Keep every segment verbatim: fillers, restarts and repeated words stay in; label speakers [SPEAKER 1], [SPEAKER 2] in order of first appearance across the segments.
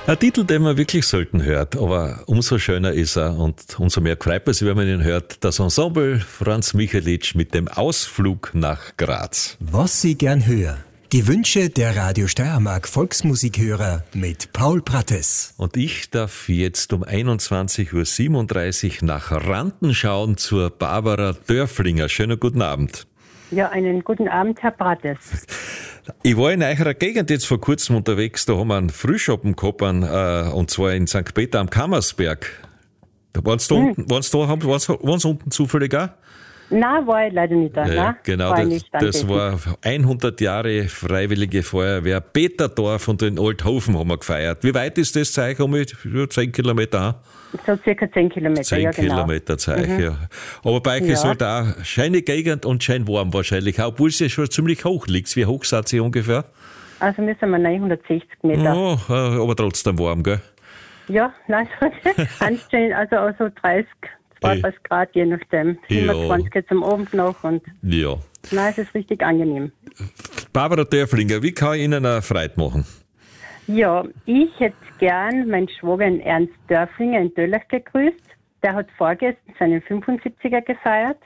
[SPEAKER 1] Ein Titel, den man wirklich selten hört, aber umso schöner ist er und umso mehr freut man sich, wenn man ihn hört. Das Ensemble Franz Michelic mit dem Ausflug nach Graz.
[SPEAKER 2] Was Sie gern hören. Die Wünsche der Radio Steiermark Volksmusikhörer mit Paul Prattes.
[SPEAKER 1] Und ich darf jetzt um einundzwanzig Uhr siebenunddreißig nach Ranten schauen zur Barbara Dörflinger. Schönen guten Abend.
[SPEAKER 3] Ja, einen guten Abend, Herr Prattes.
[SPEAKER 1] Ich war in eurer Gegend jetzt vor kurzem unterwegs, da haben wir einen Frühschoppen gehabt, äh, und zwar in Sankt Peter am Kammersberg. Da waren Sie da, hm. unten, waren Sie da, haben, waren Sie, waren Sie unten zufällig auch?
[SPEAKER 3] Nein, war ich leider nicht da.
[SPEAKER 1] Ja,
[SPEAKER 3] Nein,
[SPEAKER 1] genau,
[SPEAKER 3] war
[SPEAKER 1] das, das war hundert Jahre Freiwillige Feuerwehr Peterdorf und in Oldhofen haben wir gefeiert. Wie weit ist das Zeug? Um zehn Kilometer?
[SPEAKER 3] So circa zehn Kilometer,
[SPEAKER 1] zehn
[SPEAKER 3] ja genau.
[SPEAKER 1] Kilometer Zeug,
[SPEAKER 3] mhm.
[SPEAKER 1] ja. Aber bei euch
[SPEAKER 3] ja.
[SPEAKER 1] ist halt auch scheine Gegend und schein warm wahrscheinlich, obwohl es ja schon ziemlich hoch liegt. Wie hoch seid ihr ungefähr?
[SPEAKER 3] Also wir sind wir neunhundertsechzig Meter.
[SPEAKER 1] Oh, aber trotzdem warm, gell?
[SPEAKER 3] Ja, nein, anständig, also auch so dreißig, zweiunddreißig hey. Grad, je nachdem. siebenundzwanzig ja. Geht am Abend noch und
[SPEAKER 1] ja.
[SPEAKER 3] Nein, es ist richtig angenehm.
[SPEAKER 1] Barbara Dörflinger, wie kann ich Ihnen eine Freude machen?
[SPEAKER 3] Ja, ich hätte gern meinen Schwager Ernst Dörflinger in Döllach gegrüßt. Der hat vorgestern seinen fünfundsiebziger gefeiert.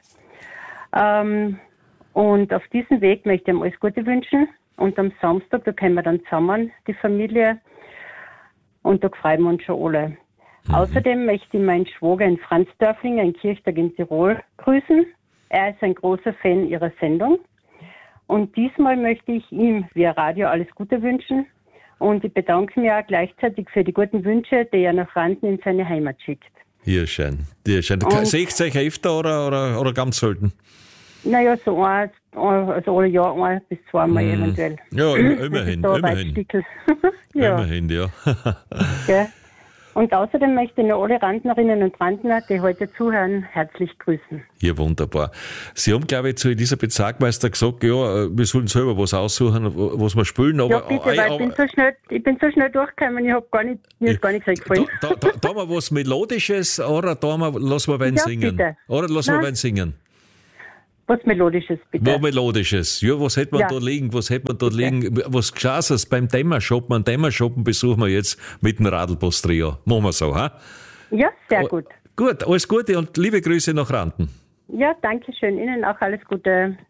[SPEAKER 3] Ähm, und auf diesem Weg möchte ich ihm alles Gute wünschen. Und am Samstag, da kommen wir dann zusammen, die Familie. Und da freuen wir uns schon alle. Mhm. Außerdem möchte ich meinen Schwager in Franz Dörflinger in Kirchtag in Tirol grüßen. Er ist ein großer Fan Ihrer Sendung. Und diesmal möchte ich ihm via Radio alles Gute wünschen. Und ich bedanke mich auch gleichzeitig für die guten Wünsche, die er nach Ranten in seine Heimat schickt.
[SPEAKER 1] Hier schön. Hier schön. Seht ihr euch öfter oder, oder, oder ganz selten?
[SPEAKER 3] Naja, so ein, also alle Jahr ein bis zweimal mm. eventuell.
[SPEAKER 1] Ja, immerhin. immerhin.
[SPEAKER 3] ja.
[SPEAKER 1] Immerhin, ja.
[SPEAKER 3] Okay. Und außerdem möchte ich noch alle Rantnerinnen und Rantner, die heute zuhören, herzlich grüßen.
[SPEAKER 1] Ja, wunderbar. Sie haben, glaube ich, zu Elisabeth Sagmeister gesagt, ja, wir sollen selber was aussuchen, was wir spielen. Aber,
[SPEAKER 3] ja, bitte, weil aber, ich, bin so schnell, ich bin so schnell durchgekommen, ich habe gar nicht, mir ist gar nichts eingefallen.
[SPEAKER 1] Da, da, da haben wir was Melodisches oder da haben wir, lassen wir wen ja, singen?
[SPEAKER 3] Bitte.
[SPEAKER 1] Oder lassen Nein. wir wen singen?
[SPEAKER 3] Was Melodisches, bitte.
[SPEAKER 1] Was Melodisches. Ja, was hätte man ja. da liegen? Was hätte man da bitte. liegen? Was Gescheites beim Dämmershoppen? Einen Dämmershoppen besuchen wir jetzt mit dem Radlbus-Trio. Machen wir so, ha?
[SPEAKER 3] Ja, sehr gut.
[SPEAKER 1] Gut, alles Gute und liebe Grüße nach Ranten.
[SPEAKER 3] Ja, danke schön. Ihnen auch alles Gute.